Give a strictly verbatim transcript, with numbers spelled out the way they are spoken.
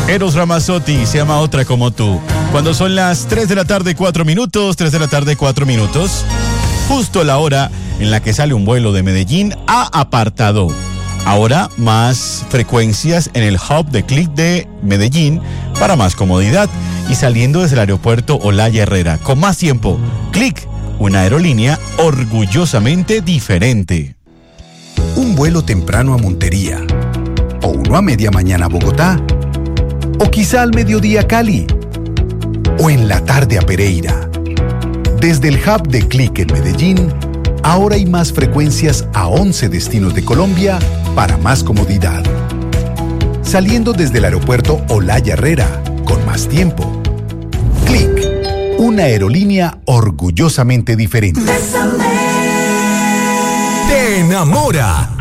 Eros Ramazzotti, se llama Otra como tú. Cuando son las tres de la tarde, cuatro minutos, tres de la tarde, cuatro minutos. Justo la hora en la que sale un vuelo de Medellín a Apartadó. Ahora más frecuencias en el hub de Click de Medellín para más comodidad. Y saliendo desde el aeropuerto Olaya Herrera, con más tiempo. Click, una aerolínea orgullosamente diferente. Un vuelo temprano a Montería. O uno a media mañana a Bogotá. O quizá al mediodía a Cali. O en la tarde a Pereira. Desde el hub de Click en Medellín, ahora hay más frecuencias a once destinos de Colombia para más comodidad. Saliendo desde el aeropuerto Olaya Herrera, con más tiempo. Click, una aerolínea orgullosamente diferente. Te enamora